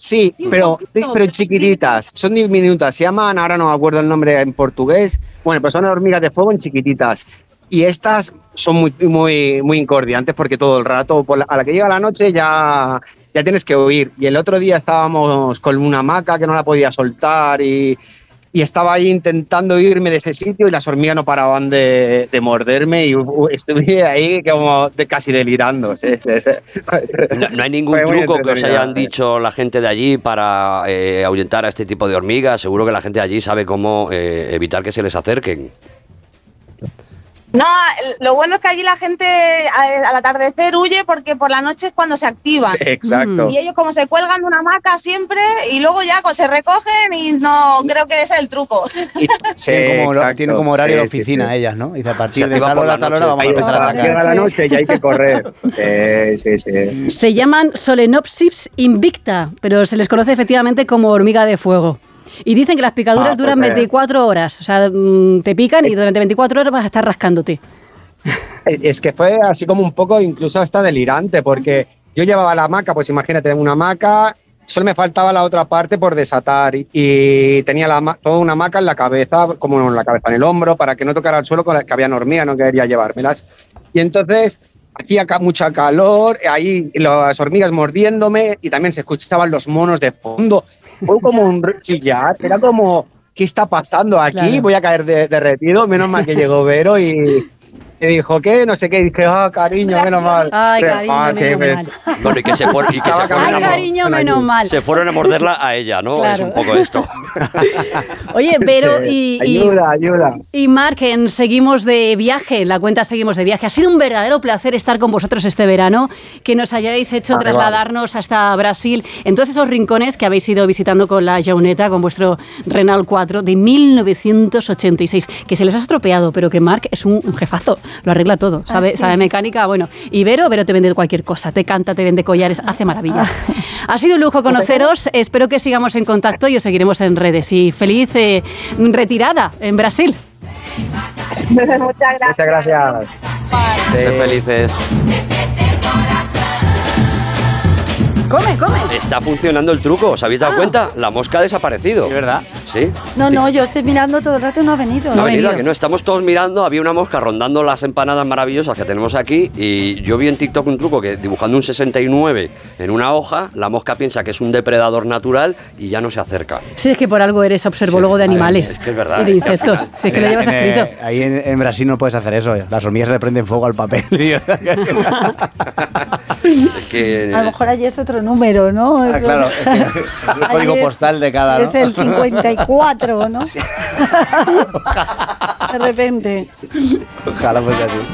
Sí, Sí, un pero poquito. chiquititas, son diminutas, se llaman, ahora no me acuerdo el nombre en portugués, bueno, pues son hormigas de fuego en chiquititas. Y estas son muy incordiantes porque todo el rato, a la que llega la noche ya tienes que huir. Y el otro día estábamos con una hamaca que no la podía soltar y estaba ahí intentando irme de ese sitio y las hormigas no paraban de morderme y estuve ahí como casi delirando. Sí. No hay ningún Fue muy truco que os entretenido. hayan dicho la gente de allí para ahuyentar a este tipo de hormigas. Seguro que la gente de allí sabe cómo evitar que se les acerquen. No, lo bueno es que allí la gente al atardecer huye porque por la noche es cuando se activan. Sí, exacto. Y ellos como se cuelgan de una hamaca siempre y luego ya se recogen y no creo que ese es el truco. Sí, Tienen como horario sí, de oficina sí. ellas, ¿no? Dice, a partir Se de activa tal por hora la a tal noche. hora vamos a Ahí empezar a está, atacar. llega la noche y hay que correr. Sí. Se llaman Solenopsis invicta, pero se les conoce efectivamente como hormiga de fuego. Y dicen que las picaduras duran 24 horas. O sea, te pican y durante 24 horas vas a estar rascándote. Es que fue así como un poco incluso hasta delirante, porque yo llevaba la hamaca, pues imagínate, una hamaca, solo me faltaba la otra parte por desatar y tenía toda una hamaca en la cabeza, como en la cabeza, en el hombro, para que no tocara el suelo con las que había hormigas, no quería llevármelas. Y entonces hacía mucha calor, ahí las hormigas mordiéndome y también se escuchaban los monos de fondo. Fue como un chillar, era como, ¿qué está pasando aquí? Claro. Voy a caer derretido, menos mal que llegó Vero y dijo, ¿qué? No sé qué, y dije, cariño, menos mal. Ay, cariño, menos mal. Bueno, y que se fueron Ay, cariño, menos mal. Se fueron a morderla a ella, ¿no? Claro. Es un poco esto. Oye, Vero y Ayuda. y Marc, seguimos de viaje, la cuenta Seguimos de Viaje. Ha sido un verdadero placer estar con vosotros este verano, que nos hayáis hecho trasladarnos hasta Brasil, en todos esos rincones que habéis ido visitando con la Jauneta, con vuestro Renault 4 de 1986, que se les ha estropeado, pero que Marc es un jefazo, lo arregla todo, sabe mecánica, bueno. Y Vero te vende cualquier cosa, te canta, te vende collares, hace maravillas. Ha sido un lujo conoceros, espero que sigamos en contacto y os seguiremos en redes. Y feliz retirada en Brasil. Muchas gracias. Sed felices. Come. Está funcionando el truco, ¿os habéis dado cuenta? La mosca ha desaparecido. ¿Es verdad? Sí. No, yo estoy mirando todo el rato y no ha venido. No ha venido, que no, estamos todos mirando, había una mosca rondando las empanadas maravillosas que tenemos aquí y yo vi en TikTok un truco que dibujando un 69 en una hoja, la mosca piensa que es un depredador natural y ya no se acerca. Sí, es que por algo eres observólogo de animales Es que es verdad, y de insectos. Si es que lo llevas escrito. Ahí en Brasil no puedes hacer eso. Las hormigas le prenden fuego al papel. Es que, A lo mejor allí es otro número, ¿no? Eso- claro, es que el código postal de cada, ¿no? Es el 54, ¿no? De repente. Ojalá fuese así.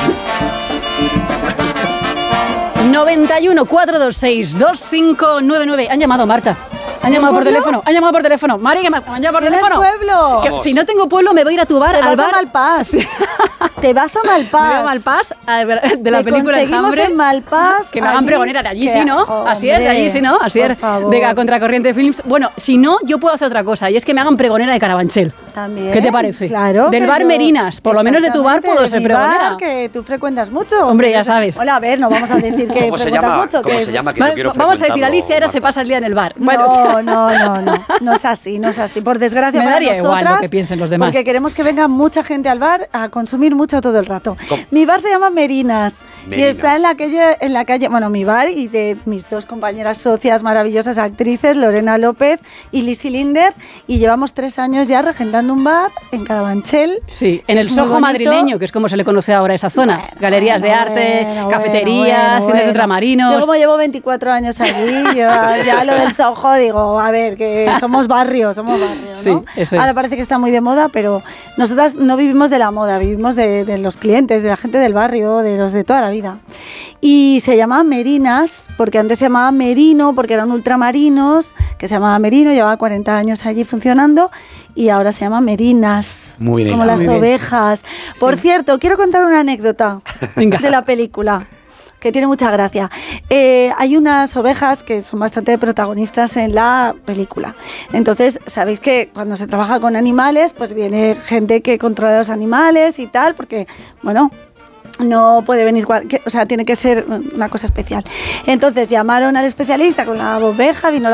91 426 2599. Han llamado, Marta. Han llamado por teléfono. Han llamado por teléfono. Mari, que me han llamado por ¿Tienes teléfono. pueblo? Que si no tengo pueblo, me voy a ir a tu bar. Te al vas bar. a Malpás. Te vas a Malpás. Me voy a Malpás de la Te película conseguimos Enjambre. en Malpás. Que me hagan allí, pregonera de allí, que- sí, ¿no? Así es, de allí, sí, ¿no? Así por es. favor. De la Contracorriente Films. Bueno, si no, yo puedo hacer otra cosa y es que me hagan pregonera de Carabanchel. También. ¿Qué te parece? Claro. Del que bar yo- Merinas. Por lo menos de tu bar Exactamente, puedo de ser mi pregonera. bar, que tú frecuentas mucho. Hombre, ya sabes. Hola, a ver, no vamos a decir que ¿Cómo se frecuentas llama? mucho. ¿Cómo que se llama? Que Vale, yo quiero vamos a decir, frecuentarlo, Alicia ahora se Marta. pasa el día en el bar. No, Bueno, no es así, no es así. Por desgracia Me para daría igual nosotras, lo que piensen los demás. porque queremos que venga mucha gente al bar a consumir mucho todo el rato. ¿Cómo? Mi bar se llama Merinas y Merinas. está en la calle, bueno, mi bar y de mis dos compañeras socias maravillosas actrices, Lorena López y Lizzy Linder, y llevamos 3 años ya regentando un bar en Carabanchel. sí, en el Es muy Soho bonito. madrileño, que es como se le conoce ahora a esa zona. Galerías de arte, cafeterías, cines de ultramarinos. Yo como llevo 24 años allí, ya lo del Soho digo, a ver, que somos barrio, ¿no? Sí, eso es. Ahora parece que está muy de moda, pero nosotras no vivimos de la moda, vivimos de los clientes, de la gente del barrio, de los de toda la vida. Y se llamaba Merinas, porque antes se llamaba Merino, porque eran ultramarinos, que se llamaba Merino, llevaba 40 años allí funcionando, y ahora se llama Merinas, Muy bien, como las muy bien. ovejas. Por cierto, quiero contar una anécdota Venga. de la película, que tiene mucha gracia. Hay unas ovejas que son bastante protagonistas en la película. Entonces, sabéis que cuando se trabaja con animales, pues viene gente que controla los animales y tal, porque, bueno, no puede venir o sea, tiene que ser una cosa especial. Entonces llamaron al especialista con la oveja, vino la